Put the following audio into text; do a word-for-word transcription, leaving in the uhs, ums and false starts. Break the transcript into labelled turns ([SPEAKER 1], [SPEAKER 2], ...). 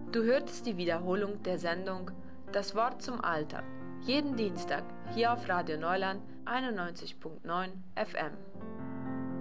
[SPEAKER 1] Du hörtest die Wiederholung der Sendung Das Wort zum Alter, jeden Dienstag hier auf Radio Neuland einundneunzig Komma neun F M.